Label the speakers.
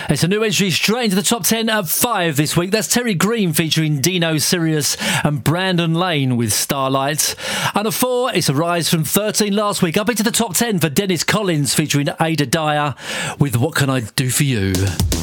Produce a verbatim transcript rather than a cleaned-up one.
Speaker 1: It's a new entry straight into the top ten at five this week. That's Terry Green featuring Dino Sirius and Brandon Lane with Starlight. And a four, it's a rise from thirteen last week up into the top ten for Dennis Collins featuring Ada Dyer with What Can I Do For You.